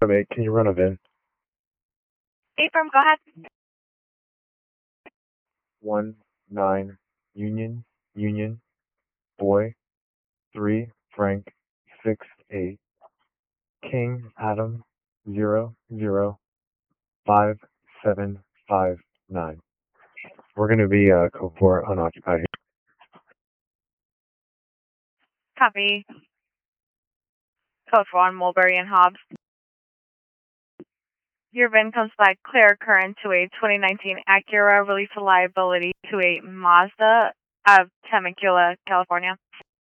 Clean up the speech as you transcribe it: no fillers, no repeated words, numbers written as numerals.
Mate, can you run a VIN? Affirm, go ahead. 19 Union, Boy, 3 Frank, 6 8, King Adam 005759. We're gonna be code 4 unoccupied here. Copy. Code 4 on Mulberry and Hobbs. Your VIN comes back clear current to a 2019 Acura, release of liability to a Mazda of Temecula, California.